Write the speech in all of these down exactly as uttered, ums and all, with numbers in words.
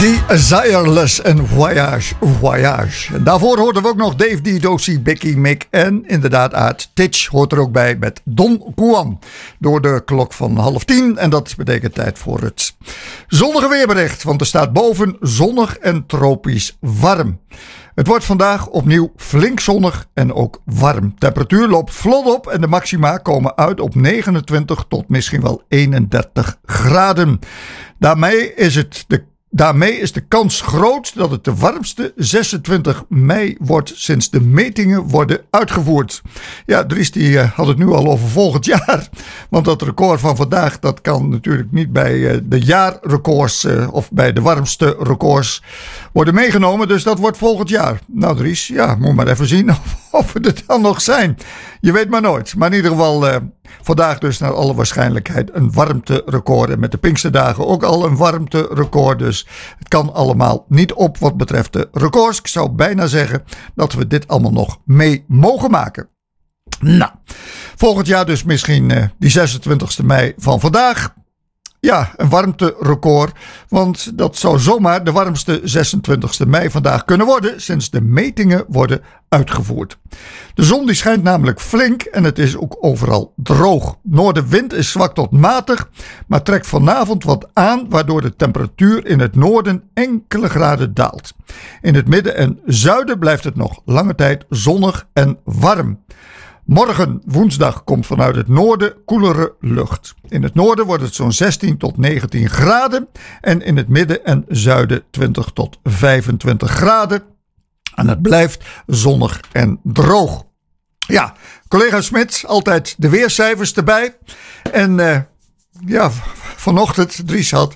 Desireless en Voyage, Voyage. En daarvoor hoorden we ook nog Dave D, Dozy, Becky, Mick en inderdaad Aart Titch hoort er ook bij met Don Juan. Door de klok van half tien en dat betekent tijd voor het zonnige weerbericht. Want er staat boven zonnig en tropisch warm. Het wordt vandaag opnieuw flink zonnig en ook warm. Temperatuur loopt vlot op en de maxima komen uit op negenentwintig tot misschien wel eenendertig graden. Daarmee is het de Daarmee is de kans groot dat het de warmste zesentwintig mei wordt sinds de metingen worden uitgevoerd. Ja, Dries die uh, had het nu al over volgend jaar. Want dat record van vandaag dat kan natuurlijk niet bij uh, de jaarrecords uh, of bij de warmste records worden meegenomen. Dus dat wordt volgend jaar. Nou Dries, ja, moet maar even zien of, of we er dan nog zijn. Je weet maar nooit. Maar in ieder geval uh, vandaag dus naar alle waarschijnlijkheid een warmterecord. En met de Pinksterdagen ook al een warmterecord. Dus het kan allemaal niet op wat betreft de records. Ik zou bijna zeggen dat we dit allemaal nog mee mogen maken. Nou, volgend jaar dus misschien uh, die zesentwintigste mei van vandaag. Ja, een warmterecord, want dat zou zomaar de warmste zesentwintigste mei vandaag kunnen worden sinds de metingen worden uitgevoerd. De zon die schijnt namelijk flink en het is ook overal droog. Noordenwind is zwak tot matig, maar trekt vanavond wat aan waardoor de temperatuur in het noorden enkele graden daalt. In het midden en zuiden blijft het nog lange tijd zonnig en warm. Morgen, woensdag, komt vanuit het noorden koelere lucht. In het noorden wordt het zo'n zestien tot negentien graden en in het midden en zuiden twintig tot vijfentwintig graden. En het blijft zonnig en droog. Ja, collega Smit, altijd de weercijfers erbij. En uh, ja, vanochtend, Dries had,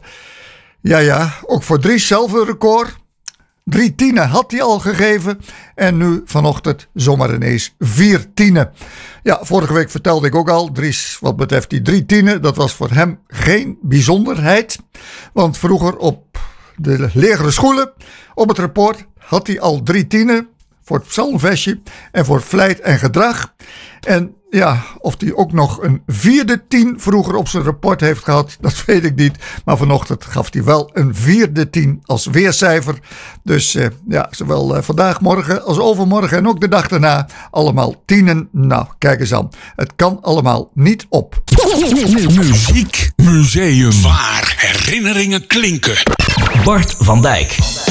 ja ja, ook voor Dries zelf een record. Drie tienen had hij al gegeven en nu vanochtend zomaar ineens vier tienen. Ja, vorige week vertelde ik ook al, Dries, wat betreft die drie tienen, dat was voor hem geen bijzonderheid. Want vroeger op de lagere scholen, op het rapport, had hij al drie tienen voor het psalmvestje en voor vlijt en gedrag. En ja, of hij ook nog een vierde tien vroeger op zijn rapport heeft gehad, dat weet ik niet. Maar vanochtend gaf hij wel een vierde tien als weercijfer. Dus uh, ja, zowel uh, vandaag, morgen als overmorgen en ook de dag daarna allemaal tienen. Nou, kijk eens aan. Het kan allemaal niet op. Muziek Museum. Waar herinneringen klinken. Bart van Dijk.